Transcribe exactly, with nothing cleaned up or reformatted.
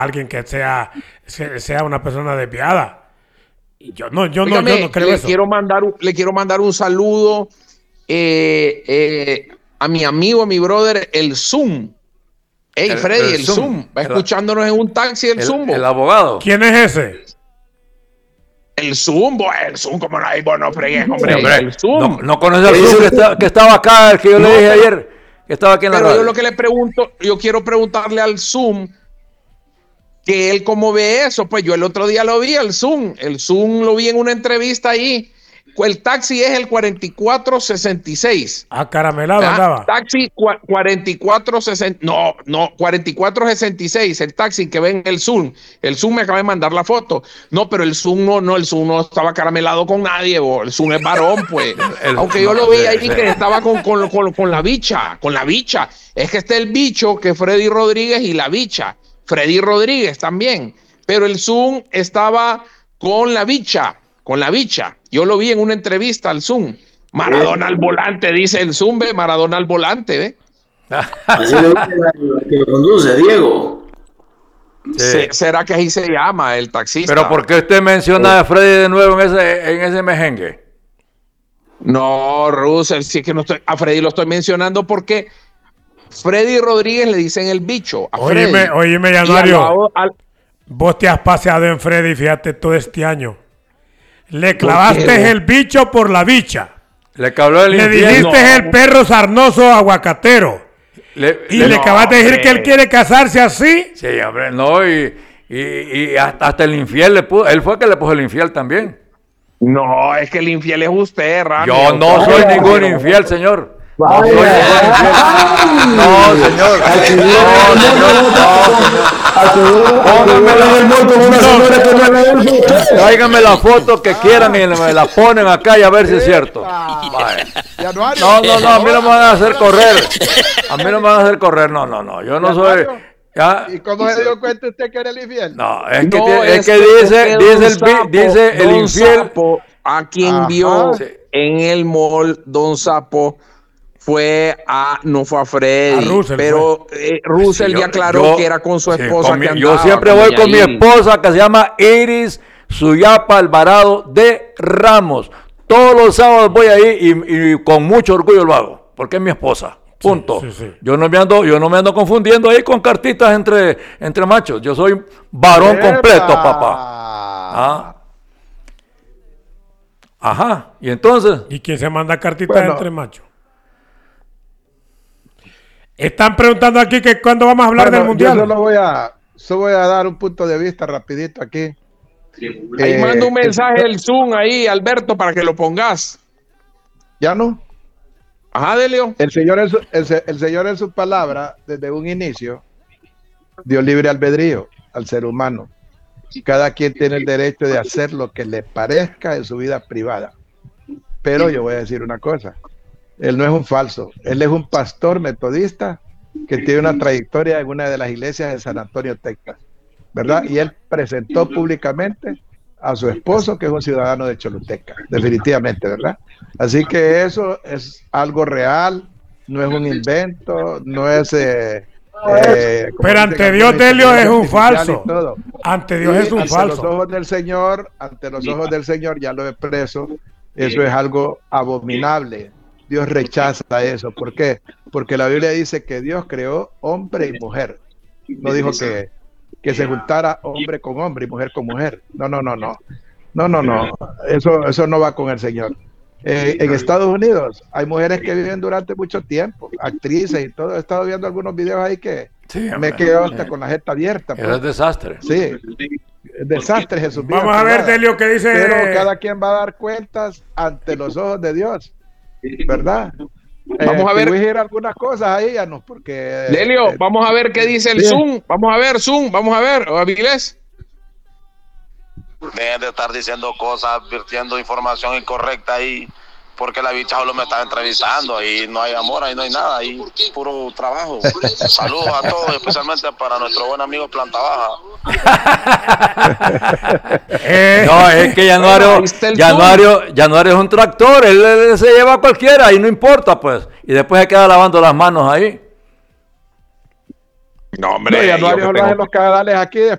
alguien que sea, sea una persona desviada. Yo no, yo Dígame, no, yo no creo le eso. Quiero mandar, un- le quiero mandar un saludo eh, eh, a mi amigo, a mi brother, el Zoom. Hey, El- Freddy, el el, Zoom. Zoom. Va El- escuchándonos en un taxi, el, El, Zumbo. el abogado. ¿Quién es ese? El Zumbo, el Zoom, como no hay, bueno, fregues, hombre. Sí, hombre, El Zoom. No, no conoce al Zoom que, está- que estaba acá, el que yo No, le dije pero- ayer, que estaba aquí en la Pero radio. yo lo que le pregunto, yo quiero preguntarle al Zoom que él cómo ve eso. Pues yo el otro día lo vi, el Zoom. El Zoom lo vi en una entrevista ahí. El taxi es el cuarenta y cuatro sesenta y seis. Acaramelado ¿Ah? andaba. Taxi cua- cuarenta y cuatro sesenta. No, no, cuarenta y cuatro sesenta y seis. El taxi que ven el Zoom. El Zoom me acaba de mandar la foto. No, pero el Zoom no, no, el Zoom no estaba caramelado con nadie. Bo. El Zoom es varón, pues. El- Aunque yo no, lo vi sí, ahí sí. que estaba con, con, con, con la bicha, con la bicha. Es que está el bicho, que es Freddy Rodríguez, y la bicha. Freddy Rodríguez también. Pero el Zoom estaba con la bicha, con la bicha. Yo lo vi en una entrevista al Zoom. Maradona al volante, dice el Zoom, ve, Maradona al volante, ¿ve? Así le gusta el que lo conduce, Diego. Sí. Se- ¿Será que así se llama el taxista? Pero ¿por qué usted menciona a Freddy de nuevo en ese, en ese mejengue? No, Russell, sí que no estoy, a Freddy lo estoy mencionando porque Freddy Rodríguez le dicen el bicho. A Oíme, Freddy. oíme, Y al Januario. lado- al- Vos te has paseado en Freddy, fíjate, todo este año. Le clavaste qué? el bicho por la bicha. Le cabló el Le infierno. dijiste No. el perro sarnoso aguacatero. Le- Y le- le no, acabaste de decir hombre. que él quiere casarse así. Sí, hombre, no, y, y, y hasta, hasta el infiel le puso, él fue que le puso el infiel también. No, es que el infiel es usted, Rami. Yo no soy ningún infiel, señor. No soy ningún infiel. No, señor. No, señor. No, señor. Tráiganme la foto que quieran y me la ponen acá y a ver si es cierto. Vaya. Januario. No, no, no, a mí no me van a hacer correr. A mí no me van a hacer correr, no, no, no. Yo no soy. ¿Ya? ¿Y cómo se dio cuenta usted que era el infiel? No, es que, No, tie- es es que que- dice, es que dice Don el, vi- Sapo- dice el Don infiel. Sapo, a quien Ajá. vio Sí. en el mall, Don Sapo fue a, no fue a Freddy, A Russell pero eh, Russell Sí, yo- ya aclaró yo- que era con su sí, esposa. con mi- que yo andaba, siempre con voy doña con mi Iris. esposa que se llama Iris Suyapa Alvarado de Ramos. Todos los sábados voy ahí y, y con mucho orgullo lo hago, porque es mi esposa. Punto. sí, sí. Yo no me ando, yo no me ando confundiendo ahí con cartitas entre, entre machos. Yo soy varón ¡Epa! completo, papá. Ah. Ajá. Y entonces, ¿Y quién se manda cartitas Bueno. entre machos? Están preguntando aquí que cuándo vamos a hablar Bueno, del mundial. Yo solo voy a, solo voy a dar un punto de vista rapidito aquí. Ahí Eh, manda un mensaje el- el Zoom ahí, Alberto, para que lo pongas. ¿Ya no? Ajá, Delio. El Señor, en su, el, se- el Señor en su palabra, desde un inicio, dio libre albedrío al ser humano. Cada quien tiene el derecho de hacer lo que le parezca en su vida privada. Pero yo voy a decir una cosa. Él no es un falso. Él es un pastor metodista que tiene una trayectoria en una de las iglesias de San Antonio, Texas. ¿Verdad? Y él presentó públicamente a su esposo, que es un ciudadano de Choluteca. Definitivamente, ¿verdad? Así que eso es algo real, no es un invento, no es... Eh, eh, como Pero dicen ante Dios, algunos, Delio, es un artificial y falso. todo. Ante Dios Y es un ante falso. los ojos del Señor, ante los ojos del Señor, ya lo expreso, eso es algo abominable. Dios rechaza eso. ¿Por qué? Porque la Biblia dice que Dios creó hombre y mujer. No dijo que, que se juntara hombre con hombre y mujer con mujer. No, no, no, no. No, no, no. Eso, eso no va con el Señor. Eh, en Estados Unidos hay mujeres que viven durante mucho tiempo, actrices y todo. He estado viendo algunos videos ahí que sí, me he hombre, quedado hasta sí. con la jeta abierta. Eso pues. es desastre. Sí, desastres en sus vidas Vamos a ver, privadas. Delio, qué dice. Pero cada quien va a dar cuentas ante los ojos de Dios, ¿verdad? Vamos a ver. Voy a ir algunas cosas ahí, ya no, porque... Delio, eh, vamos a ver qué dice el sí. Zoom. Vamos a ver, Zoom, vamos a ver. ¿O Avilés? Dejen de estar diciendo cosas, advirtiendo información incorrecta ahí, porque la bicha solo me está entrevistando, ahí no hay amor, ahí no hay nada, ahí puro trabajo. Saludos a todos, especialmente para nuestro buen amigo Planta Baja. Eh, No, es que Januario, Ahí está el Januario, Januario es un tractor, él, él se lleva a cualquiera y no importa, pues. Y después se queda lavando las manos ahí. No, no, hombre. ya no yo hay que hablar tengo- en los canales aquí, después